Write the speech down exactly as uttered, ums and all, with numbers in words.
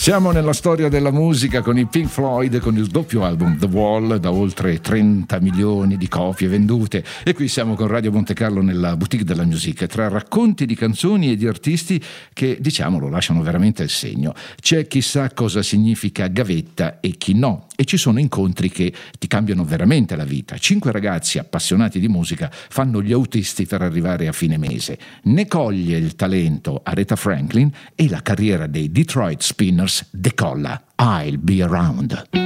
Siamo nella storia della musica con i Pink Floyd, con il doppio album The Wall, da oltre trenta milioni di copie vendute, e qui siamo con Radio Monte Carlo nella boutique della musica, tra racconti di canzoni e di artisti che, diciamolo, lasciano veramente il segno. C'è chi sa cosa significa gavetta e chi no, e ci sono incontri che ti cambiano veramente la vita. Cinque ragazzi appassionati di musica fanno gli autisti per arrivare a fine mese. Ne coglie il talento Aretha Franklin e la carriera dei Detroit Spinners decolla. I'll be around.